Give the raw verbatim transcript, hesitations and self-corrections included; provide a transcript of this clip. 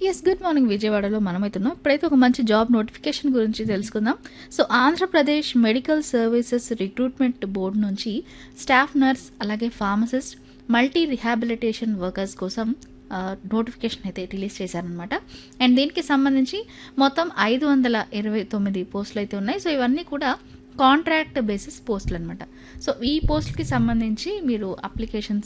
Yes good morning విజయవాడలో మనమైతున్నాం. ఇప్పుడైతే ఒక మంచి జాబ్ నోటిఫికేషన్ గురించి తెలుసుకుందాం. So Andhra Pradesh medical services recruitment board నుంచి స్టాఫ్ నర్స్ అలాగే ఫార్మసిస్ట్ మల్టీ రిహాబిలిటేషన్ వర్కర్స్ కోసం నోటిఫికేషన్ అయితే రిలీజ్ చేశారనమాట. అండ్ దీనికి సంబంధించి మొత్తం ఐదు వందల ఇరవై తొమ్మిది పోస్టులు అయితే ఉన్నాయి. సో ఇవన్నీ కూడా కాంట్రాక్ట్ బేసిస్ పోస్టులు అనమాట. సో ఈ పోస్ట్కి సంబంధించి మీరు అప్లికేషన్స్